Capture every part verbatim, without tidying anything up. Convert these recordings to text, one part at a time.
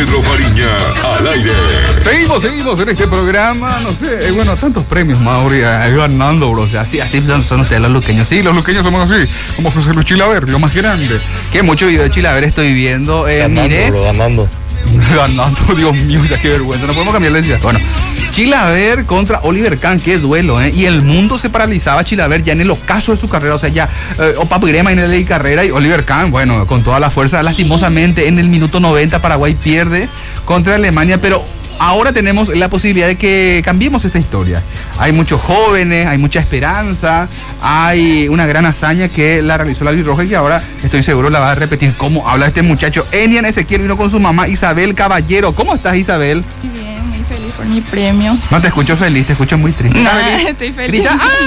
Pedro Fariña al aire. Seguimos, seguimos en este programa. No sé, eh, bueno, tantos premios, Mauri, ahí ganando, bro. O sea, así, así son, son ustedes los luqueños. Sí, los luqueños somos así. Como José Luis Chilaver, yo más grande. Que mucho video de Chilaver estoy viendo. Eh, ganando, miré. bro, ganando. Ganando, Dios mío, ya qué vergüenza. No podemos cambiar la ciudad. Bueno, Chilaver contra Oliver Kahn, qué duelo, ¿eh? Y el mundo se paralizaba. Chilaver ya en el ocaso de su carrera, o sea, ya eh, Opa Grema en el carrera y Oliver Kahn, bueno, con toda la fuerza. Lastimosamente, en el minuto noventa, Paraguay pierde contra Alemania, pero ahora tenemos la posibilidad de que cambiemos esa historia. Hay muchos jóvenes, hay mucha esperanza, hay una gran hazaña que la realizó la Albirroja y que ahora estoy seguro la va a repetir. ¿Cómo habla este muchacho? Enian Ezequiel vino con su mamá Isabel Caballero. ¿Cómo estás, Isabel? Muy bien, muy feliz por mi premio. No te escucho feliz, te escucho muy triste. No, estoy feliz.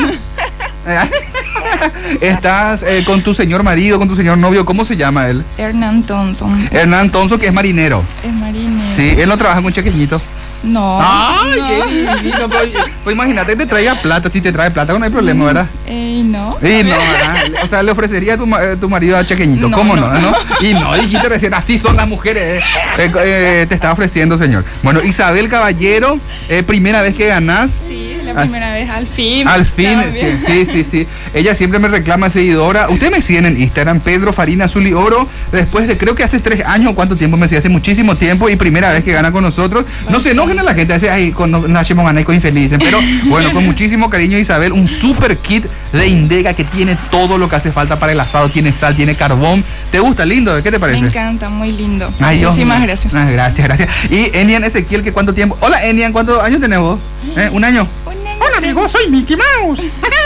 ¡Ah! Estás eh, con tu señor marido, con tu señor novio, ¿cómo se llama él? Hernán Thompson. Hernán Thompson, que es marinero. Es marinero. Sí, él no trabaja con Chaqueñito. No. ¡Ay, no. qué divino! Pues, pues imagínate que te traiga plata, si te trae plata no hay problema, ¿verdad? Eh, no. Y no, ¿verdad? O sea, le ofrecería a tu, eh, tu marido a Chaqueñito, No, ¿cómo no? no. ¿no? Y no, dijiste recién, así son las mujeres, eh. Eh, eh, te está ofreciendo, señor. Bueno, Isabel Caballero, eh, primera vez que ganás. Sí, la primera vez, al fin. Al fin, También. sí, sí, sí, sí. Ella siempre me reclama seguidora. Ustedes me siguen en Instagram, Pedro Farina Azul y Oro. Después de, creo que hace tres años, ¿cuánto tiempo me sigue? Hace muchísimo tiempo y primera vez que gana con nosotros. No se enojen a la gente, hace, ay, con Nacho Moganaico infelices. Pero bueno, con muchísimo cariño, Isabel, un super kit de Indega que tiene todo lo que hace falta para el asado. Tiene sal, tiene carbón. ¿Te gusta, lindo? ¿Qué te parece? Me encanta, muy lindo. Ay, Muchísimas Dios. gracias. Ah, gracias, gracias. Y Enian Ezequiel, ¿que cuánto tiempo? Hola, Enian, ¿cuántos años tenés vos? ¿Eh? ¿Un año? Un año. Hola, amigo, soy Mickey Mouse.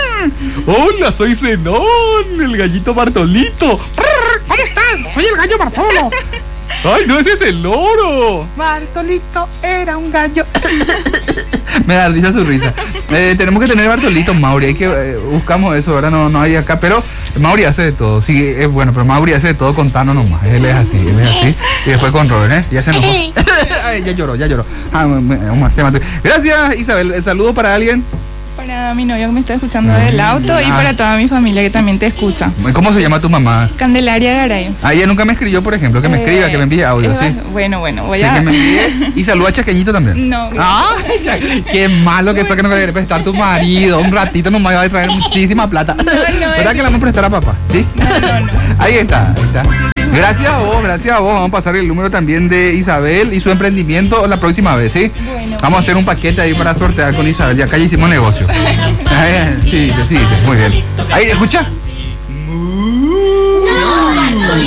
Hola, soy Zenón, el gallito Bartolito. ¿Cómo estás? Soy el gallo Bartolo. Ay, no, ese es el loro. Bartolito era un gallo. Me da risa su risa. Eh, tenemos que tener Bartolito, Mauri. Hay que eh, buscamos eso, ahora no, no hay acá. Pero Mauri hace de todo. Sí, es bueno, pero Mauri hace de todo con Tano nomás. Él es así, él es así. Y después con Robert, ¿eh? Ya se enojó. Ay, ya lloró, ya lloró. Ah, me, me, se mató. Gracias, Isabel. El saludo para alguien. Para mi novio que me está escuchando del auto ah. y para toda mi familia que también te escucha. ¿Cómo se llama tu mamá? Candelaria Garay. Ah, ella nunca me escribió, por ejemplo, que me Eh, escriba, que me envíe audio, eh, ¿sí? Bueno, bueno, voy Sí, a... que me envíe. Y saluda a Chaqueñito también. No, Ah, qué malo que fue que no quería prestar tu marido. Un ratito nos va a traer muchísima plata. no, ¿Verdad es- que la vamos a prestar a papá? ¿Sí? No, no, no. Ahí está, ahí está. Gracias a vos, gracias a vos. Vamos a pasar el número también de Isabel y su emprendimiento la próxima vez, ¿sí? Bueno, Vamos a hacer un paquete ahí para sortear con Isabel. Ya acá ya hicimos negocio. Sí, sí, sí, muy bien. Ahí, escucha.